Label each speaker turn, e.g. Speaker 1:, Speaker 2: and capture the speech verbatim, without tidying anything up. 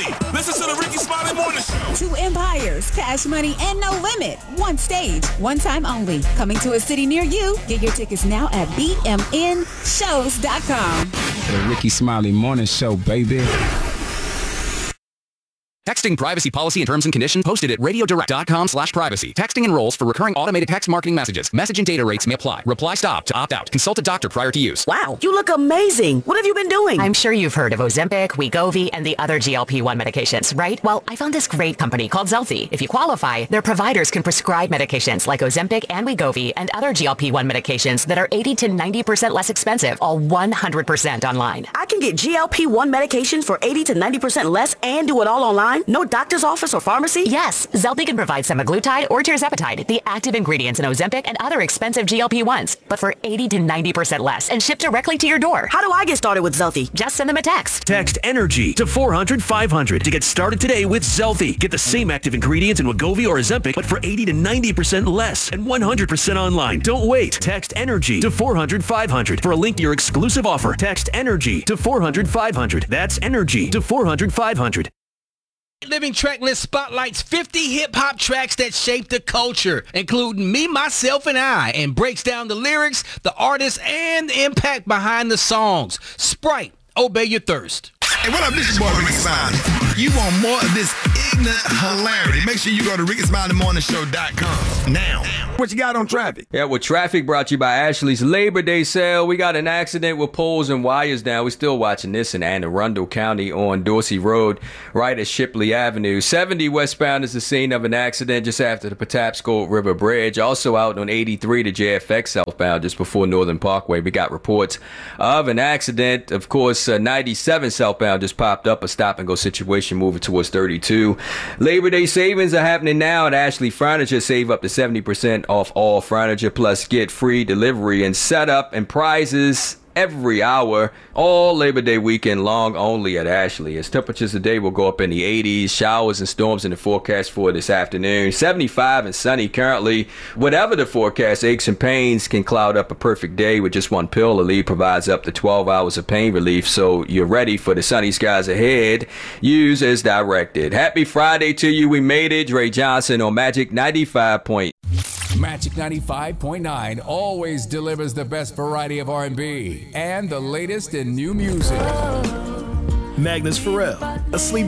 Speaker 1: Smiley. Listen to the Ricky Smiley Morning Show.
Speaker 2: Two empires, cash money, and no limit. One stage, one time only. Coming to a city near you. Get your tickets now at b m n shows dot com.
Speaker 3: The Ricky Smiley Morning Show, baby.
Speaker 4: Texting privacy policy and terms and conditions posted at radiodirect.com slash privacy. Texting enrolls for recurring automated text marketing messages. Message and data rates may apply. Reply stop to opt out. Consult a doctor prior to use.
Speaker 5: Wow, you look amazing. What have you been doing?
Speaker 6: I'm sure you've heard of Ozempic, Wegovy, and the other G L P one medications, right? Well, I found this great company called Zelfie. If you qualify, their providers can prescribe medications like Ozempic and Wegovy and other G L P one medications that are eighty to ninety percent less expensive, all one hundred percent online.
Speaker 5: I can get G L P one medications for eighty to ninety percent less and do it all online? No doctor's office or pharmacy?
Speaker 6: Yes, Zelfie can provide semaglutide or tirzepatide, the active ingredients in Ozempic and other expensive G L P ones, but for eighty to ninety percent less and shipped directly to your door.
Speaker 5: How do I get started with Zelfie?
Speaker 6: Just send them a text.
Speaker 7: Text ENERGY to four hundred five hundred to get started today with Zelfie. Get the same active ingredients in Wegovy or Ozempic, but for eighty to ninety percent less and one hundred percent online. Don't wait. Text ENERGY to four hundred five hundred for a link to your exclusive offer. Text ENERGY to four hundred five hundred. That's ENERGY to four hundred five hundred.
Speaker 8: Living Track List spotlights fifty hip-hop tracks that shaped the culture, including Me, Myself, and I, and breaks down the lyrics, the artists, and the impact behind the songs. Sprite, obey your thirst.
Speaker 1: Hey, what up, this is your boy Ricky Smiley. You want more of this ignorant hilarity? Make sure you go to ricky smiley morning show dot com now. What you got on traffic?
Speaker 9: Yeah, well, traffic brought to you by Ashley's Labor Day sale. We got an accident with poles and wires down. We're still watching this in Anne Arundel County on Dorsey Road, right at Shipley Avenue. seventy westbound is the scene of an accident just after the Patapsco River Bridge. Also out on eighty-three to J F X southbound just before Northern Parkway. We got reports of an accident. Of course, uh, ninety-seven southbound just popped up, a stop-and-go situation moving towards thirty-two. Labor Day savings are happening now at Ashley Furniture. Save up to seventy percent off all furniture, plus get free delivery and setup and prizes every hour, all Labor Day weekend long, only at Ashley. As temperatures today will go up in the eighties, showers and storms in the forecast for this afternoon. seventy-five and sunny currently. Whatever the forecast, aches and pains can cloud up a perfect day with just one pill. Aleve provides up to twelve hours of pain relief, so you're ready for the sunny skies ahead. Use as directed. Happy Friday to you. We made it. Dre Johnson on Magic ninety-five point nine.
Speaker 3: Magic ninety-five point nine always delivers the best variety of R and B and the latest in new music.
Speaker 10: Magnus Pharrell, asleep